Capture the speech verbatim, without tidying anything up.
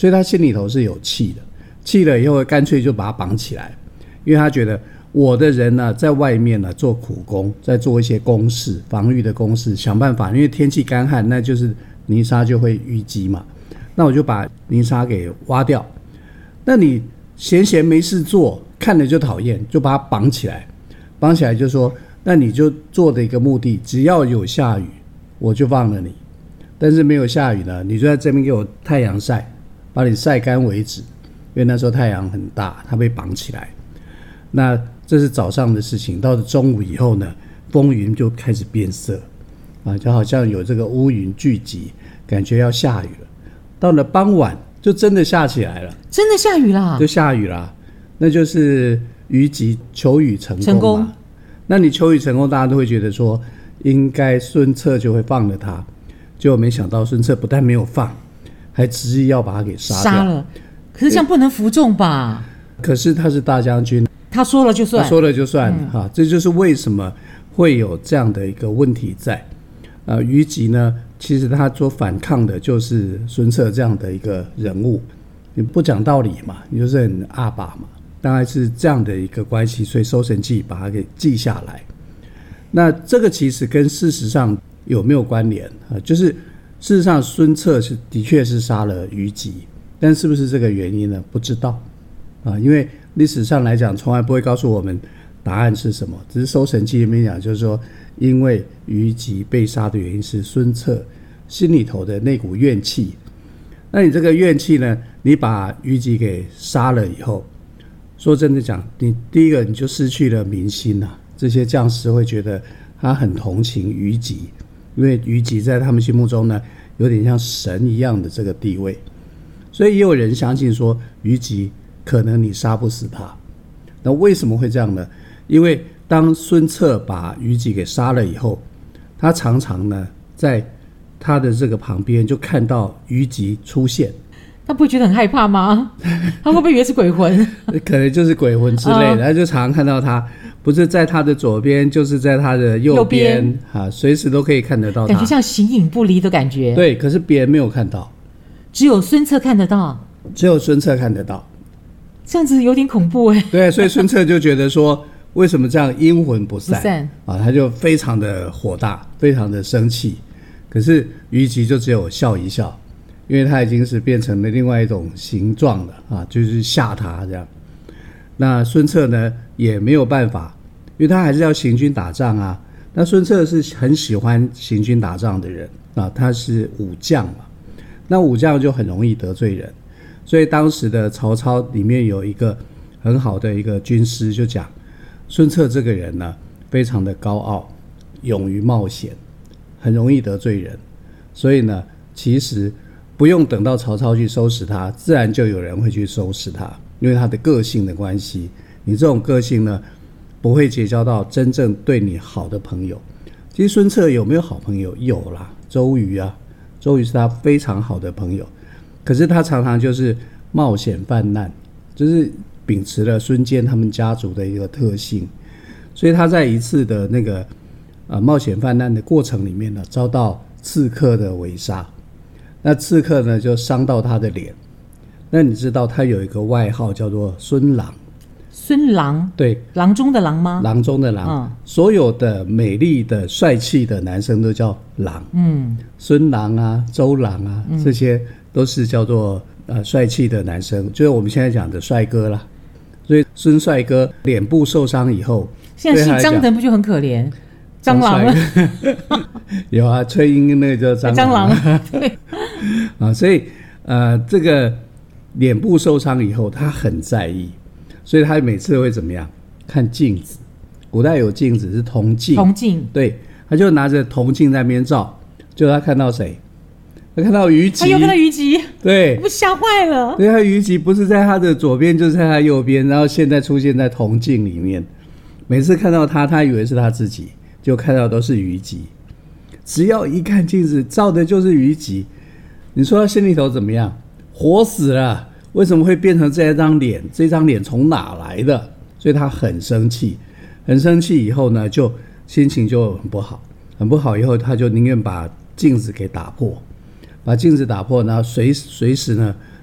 所以他心里头是有气的，气了以后干脆就把他绑起来，因为他觉得我的人呢在外面呢做苦工，在做一些工事，防御的工事，想办法，因为天气干旱，那就是泥沙就会淤积嘛，那我就把泥沙给挖掉。那你闲闲没事做，看了就讨厌，就把它绑起来，绑起来就说，那你就做的一个目的，只要有下雨我就放了你，但是没有下雨呢，你就在这边给我太阳晒，把你晒干为止，因为那时候太阳很大，它被绑起来。那这是早上的事情，到了中午以后呢，风云就开始变色啊，就好像有这个乌云聚集，感觉要下雨了。到了傍晚就真的下起来了， 真的下雨啦， 就下雨啦，那就是虞姬求雨成功嘛。 成功， 那你求雨成功，大家都会觉得说，应该孙策就会放了他，结果没想到孙策不但没有放，还执意要把他给杀掉。 杀了，可是这样不能服众吧？ 可是他是大将军， 他说了就算， 他说了就算、 嗯啊、这就是为什么会有这样的一个问题在。呃，虞姬呢，其实他所反抗的就是孙策这样的一个人物，你不讲道理嘛，你就是很阿爸嘛，大概是这样的一个关系，所以《搜神记》把它给记下来。那这个其实跟事实上有没有关联啊？就是事实上孙策是的确是杀了虞姬，但是不是这个原因呢？不知道啊，因为历史上来讲从来不会告诉我们答案是什么，只是《搜神记》里面讲就是说，因为虞姬被杀的原因是孙策心里头的那股怨气。那你这个怨气呢，你把虞姬给杀了以后，说真的讲，你第一个你就失去了民心啊，这些将士会觉得他很同情虞姬，因为虞姬在他们心目中呢有点像神一样的这个地位，所以也有人相信说虞姬可能你杀不死他。那为什么会这样呢？因为当孙策把虞姬给杀了以后，他常常呢在他的这个旁边就看到虞姬出现， 他不会觉得很害怕吗？他会不会以为是鬼魂？ 可能就是鬼魂之类的，他就常常看到他，不是在他的左边，就是在他的右边，右边啊，随时都可以看得到他， 感觉像形影不离的感觉。 对，可是别人没有看到， 只有孙策看得到， 只有孙策看得到， 这样子有点恐怖哎。 对，所以孙策就觉得说，为什么这样阴魂不散？ 不散啊，他就非常的火大，非常的生气。可是虞姬就只有笑一笑，因为他已经是变成了另外一种形状了啊，就是吓他这样。那孙策呢也没有办法，因为他还是要行军打仗啊。那孙策是很喜欢行军打仗的人啊，他是武将嘛，那武将就很容易得罪人，所以当时的曹操里面有一个很好的一个军师就讲，孙策这个人呢非常的高傲，勇于冒险，很容易得罪人，所以呢其实不用等到曹操去收拾他，自然就有人会去收拾他，因为他的个性的关系。你这种个性呢不会结交到真正对你好的朋友。其实孙策有没有好朋友？有啦，周瑜啊，周瑜是他非常好的朋友，可是他常常就是冒险犯难，就是秉持了孙坚他们家族的一个特性，所以他在一次的那个呃冒险犯难的过程里面呢，遭到刺客的围杀，那刺客呢就伤到他的脸。那你知道他有一个外号叫做孙郎。 孙郎， 对， 郎中的郎吗？ 郎中的郎、嗯、所有的美丽的帅气的男生都叫郎，嗯，孙郎啊，周郎啊、嗯、这些都是叫做呃帅气的男生，就是我们现在讲的帅哥啦。所以孙帅哥脸部受伤以后， 现在姓张的不就很可怜？蟑螂有啊，崔莺那个叫蟑螂，蟑螂对啊，所以呃这个脸部受伤以后他很在意，所以他每次会怎么样？看镜子，古代有镜子是铜镜， 铜镜， 对，他就拿着铜镜在那边照，就他看到谁？他看到虞姬， 他又看到虞姬， 对， 不吓坏了。 对，他虞姬不是在他的左边，就是在他右边，然后现在出现在铜镜里面。每次看到他，他以为是他自己，就看到都是虞姬。只要一看镜子，照的就是虞姬。你说他心里头怎么样？活死了！为什么会变成这张脸？这张脸从哪来的？所以他很生气，很生气以后呢，就心情就很不好，很不好以后，他就宁愿把镜子给打破，把镜子打破，然后随随时呢